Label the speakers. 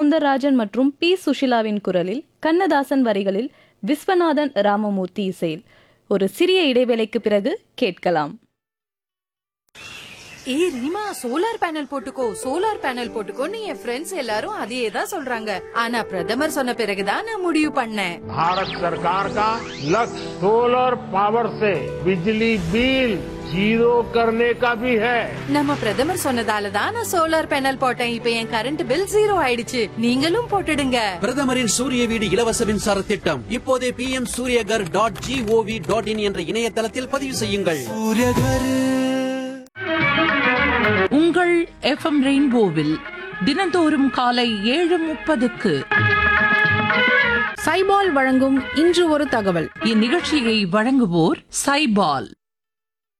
Speaker 1: சுந்தரராஜன் மற்றும் பி சுஷிலாவின் குரலில், கண்ணதாசன் வரிகளில், விஸ்வநாதன் ராமமூர்த்தி இசையில் ஒரு சிறிய இடைவேளைக்கு பிறகு கேட்கலாம்.
Speaker 2: ஏய் ரீமா, சோலார் பேனல் போட்டுக்கோன்னு என் ஃப்ரெண்ட்ஸ் எல்லாரும் அதே தான் சொல்றாங்க. ஆனா பிரதமர் சொன்ன பிறகுதான் நான் முடிவு பண்ணேன்.
Speaker 3: भारत सरकार का लक्ष्य सोलर पावर से बिजली बिल जीरो करने का भी है.
Speaker 2: நம்ம பிரதமர் சொன்னதால தான் நான் சோலார் பேனல் போட்டேன். இப்ப என் கரண்ட் பில் 0 ஆயிடுச்சு. நீங்களும் போட்டுடுங்க.
Speaker 4: பிரதமரின் சூரிய வீடு இலவச மின்சார திட்டம் இப்போதே pmsuryagar.gov.in என்ற இணையதளத்தில் பதிவு செய்யுங்கள்.
Speaker 5: உங்கள் எஃப்எம் ரெயின்போவில் தினந்தோறும் காலை 7:30க்கு
Speaker 6: சைபால் வழங்கும் இன்று ஒரு தகவல்.
Speaker 5: இந்நிகழ்ச்சியை வழங்குவோர் சைபால்.